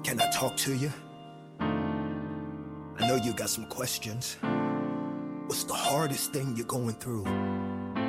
Can I talk to you? I know you got some questions. What's the hardest thing you're going through?